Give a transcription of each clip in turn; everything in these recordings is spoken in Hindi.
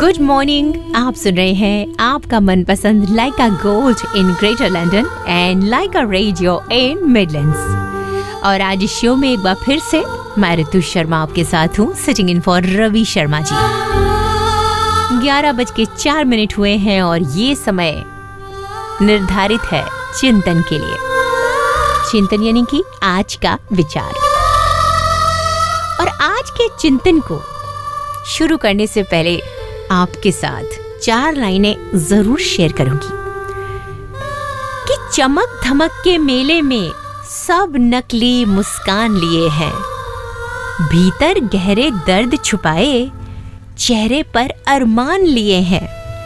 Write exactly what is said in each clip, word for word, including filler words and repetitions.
Good morning. आप सुन रहे हैं आपका मनपसंद लाइका gold in greater London and Lyca radio in Midlands. और आज इस शो में एक बार फिर से मैं ऋतु शर्मा आपके साथ हूँ, sitting in for Ravi Sharma ji. ग्यारह बज के चार मिनट हुए हैं और ये समय निर्धारित है चिंतन के लिए। चिंतन यानी कि आज का विचार। और आज के चिंतन को शुरू करने से पहले आपके साथ चार लाइनें जरूर शेयर करूंगी कि चमक धमक के मेले में सब नकली मुस्कान लिए हैं, भीतर गहरे दर्द छुपाए चेहरे पर अरमान लिए हैं।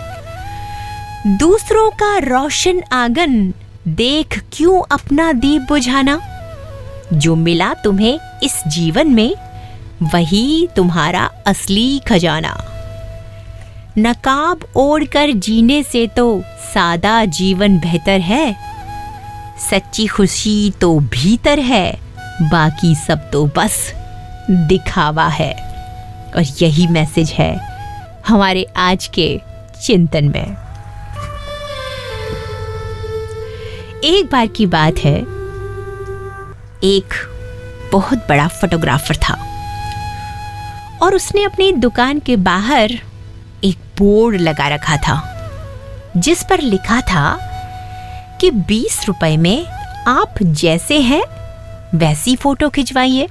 दूसरों का रोशन आंगन देख क्यों अपना दीप बुझाना, जो मिला तुम्हें इस जीवन में वही तुम्हारा असली खजाना। नकाब ओढ़कर जीने से तो सादा जीवन बेहतर है, सच्ची खुशी तो भीतर है, बाकी सब तो बस दिखावा है। और यही मैसेज है हमारे आज के चिंतन में। एक बार की बात है, एक बहुत बड़ा फोटोग्राफर था और उसने अपनी दुकान के बाहर एक बोर्ड लगा रखा था जिस पर लिखा था कि बीस रुपए में आप जैसे हैं वैसी फोटो खिंचवाइए,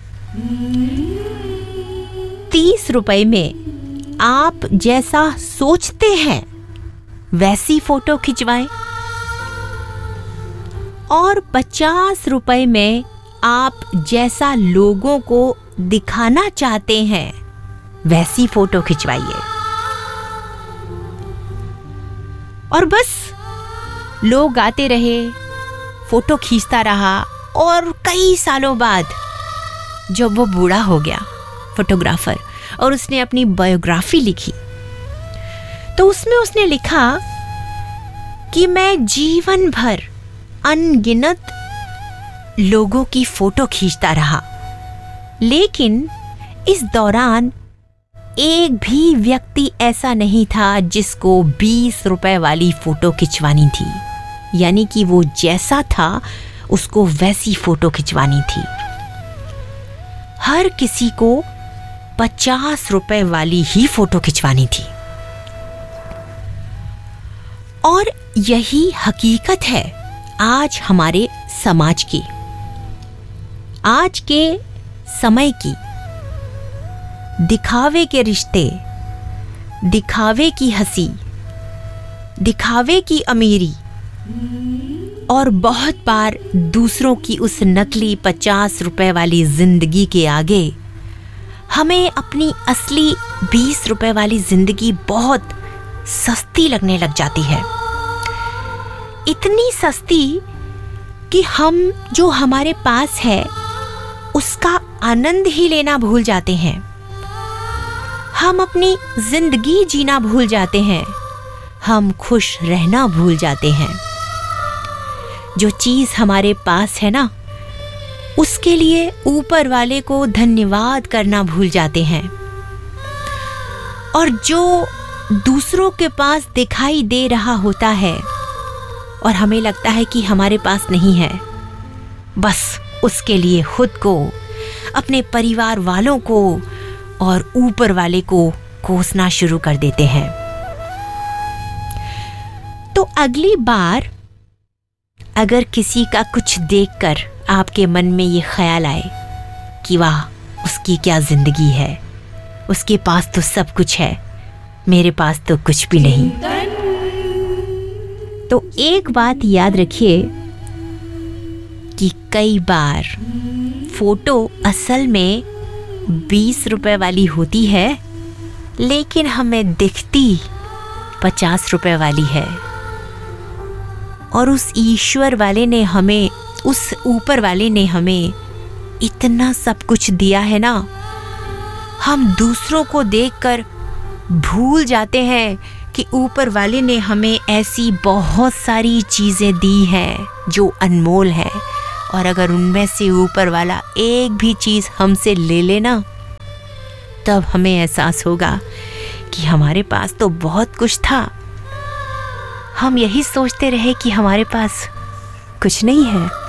तीस रुपए में आप जैसा सोचते हैं वैसी फोटो खिंचवाएं और पचास रुपए में आप जैसा लोगों को दिखाना चाहते हैं वैसी फोटो खिंचवाइए। और बस लोग आते रहे, फोटो खींचता रहा और कई सालों बाद जब वो बूढ़ा हो गया फोटोग्राफर और उसने अपनी बायोग्राफी लिखी तो उसमें उसने लिखा कि मैं जीवन भर अनगिनत लोगों की फोटो खींचता रहा, लेकिन इस दौरान एक भी व्यक्ति ऐसा नहीं था जिसको बीस रुपए वाली फोटो खिंचवानी थी, यानी कि वो जैसा था उसको वैसी फोटो खिंचवानी थी। हर किसी को पचास रुपए वाली ही फोटो खिंचवानी थी। और यही हकीकत है आज हमारे समाज की, आज के समय की। दिखावे के रिश्ते, दिखावे की हंसी, दिखावे की अमीरी और बहुत बार दूसरों की उस नकली पचास रुपए वाली जिंदगी के आगे हमें अपनी असली बीस रुपए वाली जिंदगी बहुत सस्ती लगने लग जाती है। इतनी सस्ती कि हम जो हमारे पास है उसका आनंद ही लेना भूल जाते हैं। हम अपनी जिंदगी जीना भूल जाते हैं, हम खुश रहना भूल जाते हैं। जो चीज हमारे पास है ना, उसके लिए ऊपर वाले को धन्यवाद करना भूल जाते हैं। और जो दूसरों के पास दिखाई दे रहा होता है और हमें लगता है कि हमारे पास नहीं है, बस उसके लिए खुद को, अपने परिवार वालों को और ऊपर वाले को कोसना शुरू कर देते हैं। तो अगली बार अगर किसी का कुछ देखकर आपके मन में ये ख्याल आए कि वाह उसकी क्या जिंदगी है, उसके पास तो सब कुछ है, मेरे पास तो कुछ भी नहीं, तो एक बात याद रखिए कि कई बार फोटो असल में बीस रुपए वाली होती है, लेकिन हमें दिखती पचास रुपए वाली है। और उस ईश्वर वाले ने हमें, उस ऊपर वाले ने हमें इतना सब कुछ दिया है ना, हम दूसरों को देखकर भूल जाते हैं कि ऊपर वाले ने हमें ऐसी बहुत सारी चीज़ें दी हैं जो अनमोल है। और अगर उनमें से ऊपर वाला एक भी चीज़ हमसे ले लेना, तब हमें एहसास होगा कि हमारे पास तो बहुत कुछ था। हम यही सोचते रहे कि हमारे पास कुछ नहीं है।